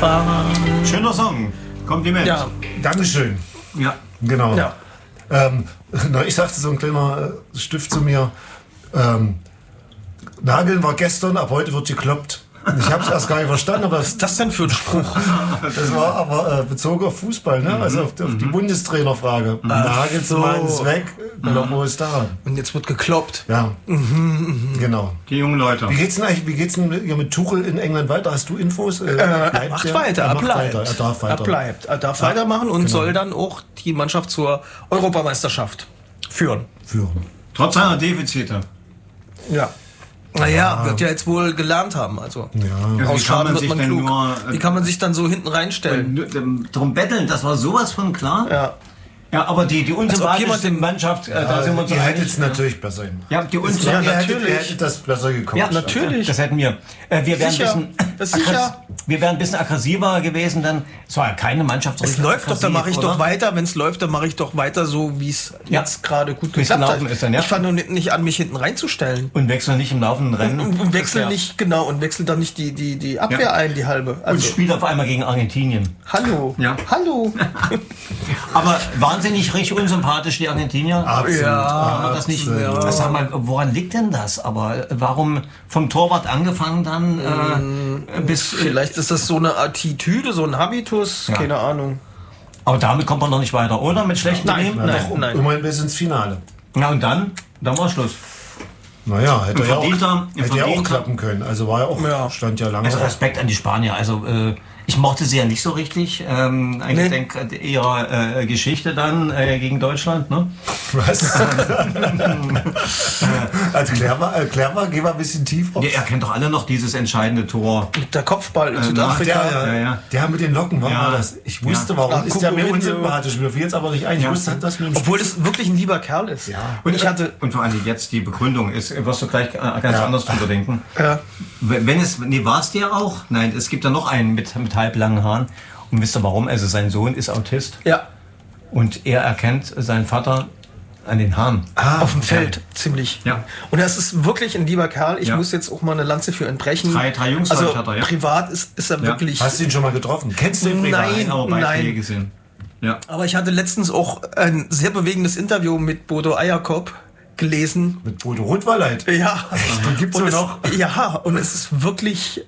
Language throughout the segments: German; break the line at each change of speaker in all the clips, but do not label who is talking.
Fahrer.
Schöner Song. Kompliment.
Ja.
Dankeschön.
Ja.
Genau.
Ja.
Ich sagte so ein kleiner Stift zu mir, Nageln war gestern, ab heute wird gekloppt. Ich habe es erst gar nicht verstanden, aber
Was ist das denn für ein Spruch?
das war aber bezogen auf Fußball, ne? Also auf die Bundestrainerfrage. Nagelsmann ist weg, wo ist da?
Und jetzt wird gekloppt.
Ja, genau.
Die jungen Leute.
Wie geht's denn hier mit Tuchel in England weiter? Hast du Infos?
Er macht weiter, er bleibt.
Er darf weiter.
Er bleibt. Er darf weitermachen und soll dann auch die Mannschaft zur Europameisterschaft führen.
Trotz seiner Defizite.
Ja. Naja, wird ja jetzt wohl gelernt haben. Also
Also
ausschaden wird man
denn
klug.
nur,
Wie kann man sich dann so hinten reinstellen?
Drum betteln, das war sowas von klar.
Ja.
Ja, aber die
jemand
unsympathische
den-
Mannschaft, da sind wir uns
die hätte
einig.
es natürlich besser hin.
Ja, die
Ja,
unsympathische.
natürlich.
hätte das besser gekommen.
Ja,
natürlich.
Das hätten wir. Wir wären
Sicher.
wir wären ein bisschen aggressiver gewesen, dann. Es war ja keine Mannschaft so
Es
richtig
läuft doch, dann mache ich
aggressiv,
doch
oder?
weiter. Wenn es läuft, dann mache ich doch weiter so, wie es jetzt gerade gut
Wie's
geklappt hat.
gelaufen ist dann, ja.
Ich fange nur nicht an, mich hinten reinzustellen.
Und wechseln nicht im laufenden Rennen.
Und wechsel
Ja.
nicht, genau, und wechsel dann nicht die Abwehr ein, die halbe.
Und
Also,
spielt auf einmal gegen Argentinien.
hallo.
Ja.
Hallo.
Aber wahnsinnig richtig unsympathisch, die Argentinier.
Absolut.
Aber das nicht. Sag mal, woran liegt denn das? Aber warum vom Torwart angefangen dann bis.
Vielleicht ist das so eine Attitüde, so ein Habitus,
Ja.
keine Ahnung.
Aber damit kommt man noch nicht weiter, oder? Mit schlechten
Nein,
Themen?
nein.
Immerhin bis ins Finale.
Ja, und dann war Schluss.
Naja, hätte ja
verdienter-
auch klappen können. Also war ja auch, stand ja lange.
Also Respekt an die Spanier. Also ich mochte sie ja nicht so richtig. Ich denke eher Geschichte dann gegen Deutschland. Ne?
Was? Also klär mal, geh mal ein bisschen tief auf.
Ihr kennt doch alle noch dieses entscheidende Tor.
Mit der Kopfball in Südafrika.
Ja.
Der mit den Locken, war
Ja.
das? Ich wusste, warum
Ach,
ist der mir
Kukurinho.
unsympathisch. Mir fiel jetzt aber nicht ein. Ich wusste, dass mir im
Obwohl es wirklich ein lieber Kerl ist.
Ja.
Und ich hatte...
Und vor allem jetzt die Begründung ist, wirst du gleich ganz anders drüber denken.
Ja.
War es der auch? Nein, es gibt da noch einen mit halblangen Haaren. Und wisst ihr warum? Also sein Sohn ist Autist.
Ja.
Und er erkennt seinen Vater an den Haaren.
Auf dem Feld, ziemlich.
Ja.
Und er ist wirklich ein lieber Kerl. Ich
Ja.
muss jetzt auch mal eine Lanze für ihn brechen.
Drei Jungs
also
hat er, ja.
privat ist er wirklich...
Hast du ihn schon mal getroffen? Kennst du ihn privat?
Nein.
Aber beide
Nein.
je gesehen. Ja.
Aber ich hatte letztens auch ein sehr bewegendes Interview mit Bodo Eierkop gelesen.
Mit Bodo Rundwalleit?
Ja.
Den gibt's
Und
wohl
es-
noch.
Ja, und es ist wirklich...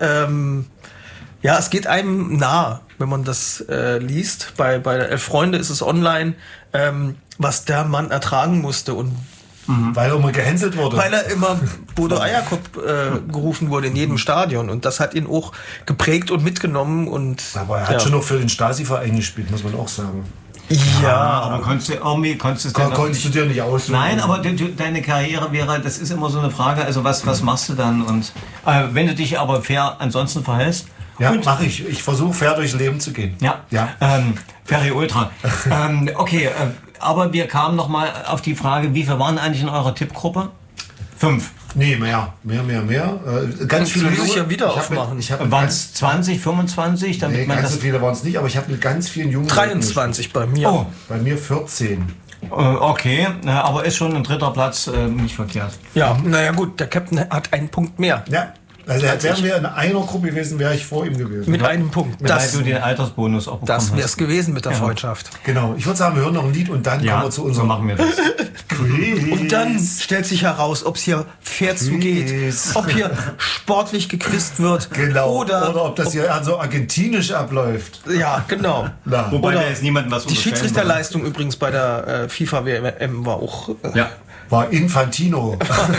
es geht einem nah, wenn man das liest. Bei der Elf Freunde ist es online, was der Mann ertragen musste und
Weil er immer gehänselt wurde.
weil er immer Bodo Eierkop gerufen wurde in jedem Stadion. Und das hat ihn auch geprägt und mitgenommen. Und
Aber er hat schon noch für den Stasi-Verein gespielt, muss man auch sagen.
Aber konntest du es denn noch
Konntest du
nicht?
dir nicht aussuchen.
Nein, aber deine Karriere wäre, das ist immer so eine Frage, also was machst du dann? Und wenn du dich aber fair ansonsten verhältst.
Ja,
und,
mache ich. Ich versuche fair durchs Leben zu gehen.
Ja,
Ja.
Ferry Ultra. Okay, aber wir kamen noch mal auf die Frage, wie viel waren eigentlich in eurer Tippgruppe? 5.
Nee, mehr. Ganz viele
muss ich ja wieder
Ich hab
aufmachen.
Ich habe
Waren es 20, 25? Damit
nee,
man
ganz
das
so viele waren es nicht, aber ich habe mit ganz vielen jungen
23 bei mir.
Oh,
Bei mir 14.
okay, aber ist schon ein dritter Platz nicht verkehrt.
Ja, naja gut, der Captain hat einen Punkt mehr.
Ja, also wären wir in einer Gruppe gewesen, wäre ich vor ihm gewesen.
Mit einem Punkt.
Weil
Das,
du den Altersbonus auch bekommen
das wäre es
hast.
gewesen mit der Freundschaft.
Genau. Ich würde sagen, wir hören noch ein Lied und dann
Ja,
kommen wir zu
so
unserem
machen wir das.
Quiz.
Und dann stellt sich heraus, ob es hier fair zugeht, ob hier sportlich gequizt wird.
Genau.
Oder
ob das hier so argentinisch abläuft.
ja, genau.
Na.
Wobei
Oder
da jetzt niemandem was
Die
unterstellen
Schiedsrichterleistung übrigens bei der FIFA-WM war auch
will. Ja.
War Infantino.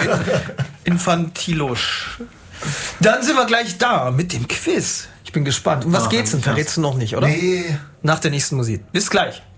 infantilosch. Dann sind wir gleich da mit dem Quiz. Ich bin gespannt. Um was geht's denn? Verrätst du noch nicht, oder?
Nee.
Nach der nächsten Musik. Bis gleich.